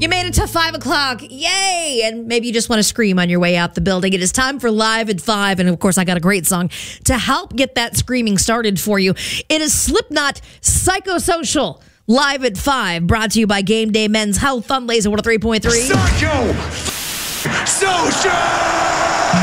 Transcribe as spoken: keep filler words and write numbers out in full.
You made it to five o'clock. Yay! And maybe you just want to scream on your way out the building. It is time for Live at five. And of course, I got a great song to help get that screaming started for you. It is Slipknot Psychosocial. Live at five, brought to you by Game Day Men's Health on Laser one oh three point three. Psycho Social!